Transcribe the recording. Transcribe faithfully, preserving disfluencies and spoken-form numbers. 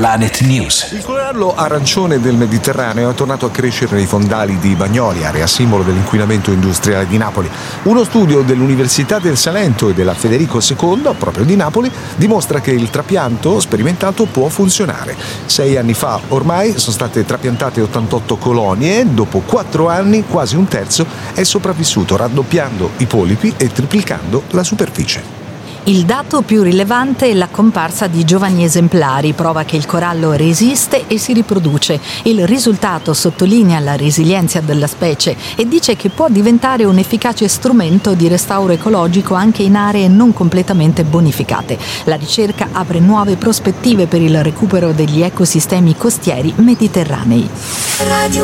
Planet News. Il corallo arancione del Mediterraneo è tornato a crescere nei fondali di Bagnoli, area simbolo dell'inquinamento industriale di Napoli. Uno studio dell'Università del Salento e della Federico secondo, proprio di Napoli, dimostra che il trapianto sperimentato può funzionare. Sei anni fa ormai sono state trapiantate ottantotto colonie e dopo quattro anni quasi un terzo è sopravvissuto, raddoppiando i polipi e triplicando la superficie. Il dato più rilevante è la comparsa di giovani esemplari, prova che il corallo resiste e si riproduce. Il risultato sottolinea la resilienza della specie e dice che può diventare un efficace strumento di restauro ecologico anche in aree non completamente bonificate. La ricerca apre nuove prospettive per il recupero degli ecosistemi costieri mediterranei. Radio